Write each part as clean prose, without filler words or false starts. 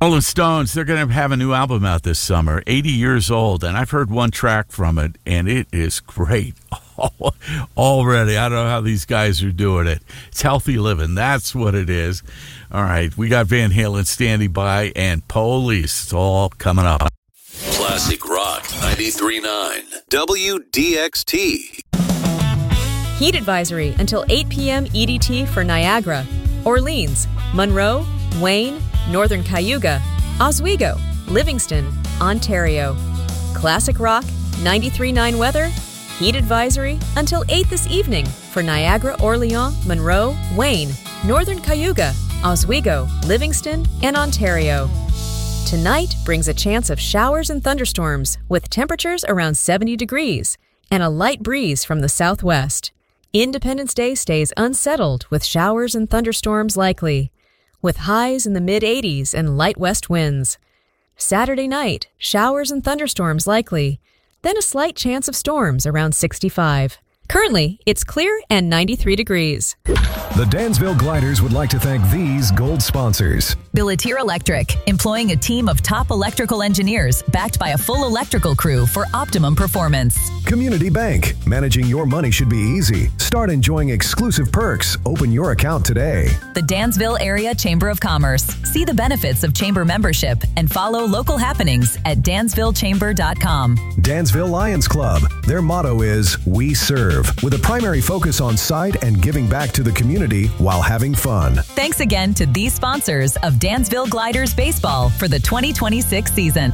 Rolling Stones, they're going to have a new album out this summer, 80 years old, and I've heard one track from it, and it is great already. I don't know how these guys are doing it. It's healthy living. That's what it is. All right, we got Van Halen standing by and Police. It's all coming up. Classic Rock 93.9 WDXT. Heat advisory until 8 p.m. EDT for Niagara, Orleans, Monroe, Wayne, Northern Cayuga, Oswego, Livingston, Ontario. Classic Rock 93.9 weather. Heat advisory until 8 this evening for Niagara, Orleans, Monroe, Wayne, Northern Cayuga, Oswego, Livingston, and Ontario. Tonight brings a chance of showers and thunderstorms with temperatures around 70 degrees and a light breeze from the southwest. Independence Day stays unsettled with showers and thunderstorms likely, with highs in the mid-80s and light west winds. Saturday night, showers and thunderstorms likely, then a slight chance of storms around 65. Currently, it's clear and 93 degrees. The Dansville Gliders would like to thank these gold sponsors. Billatier Electric, employing a team of top electrical engineers backed by a full electrical crew for optimum performance. Community Bank, managing your money should be easy. Start enjoying exclusive perks. Open your account today. The Dansville Area Chamber of Commerce. See the benefits of chamber membership and follow local happenings at dansvillechamber.com. Dansville Lions Club. Their motto is, "We serve," with a primary focus on site and giving back to the community while having fun. Thanks again to these sponsors of Dansville Gliders Baseball for the 2026 season.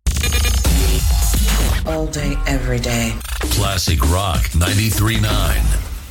All day, every day. Classic Rock 93.9